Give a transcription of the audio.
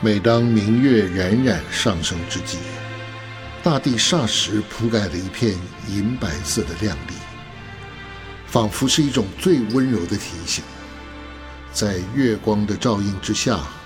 每当明月冉冉上升之际，大地霎时铺盖了一片银白色的亮丽，仿佛是一种最温柔的提醒。在月光的照映之下，